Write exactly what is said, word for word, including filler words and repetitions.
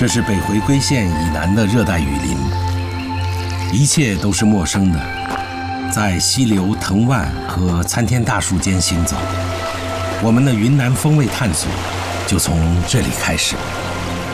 这是北回归线以南的热带雨林，一切都是陌生的，在溪流、藤蔓和参天大树间行走。我们的云南风味探索就从这里开始。